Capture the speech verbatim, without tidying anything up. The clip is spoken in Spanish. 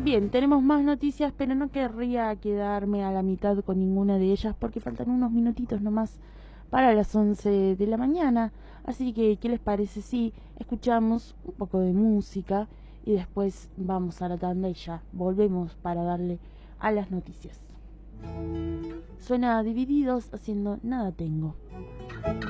Bien, tenemos más noticias, pero no querría quedarme a la mitad con ninguna de ellas porque faltan unos minutitos nomás para las once de la mañana. Así que, ¿qué les parece si escuchamos un poco de música y después vamos a la tanda y ya volvemos para darle a las noticias? Suena Divididos haciendo Nada Tengo.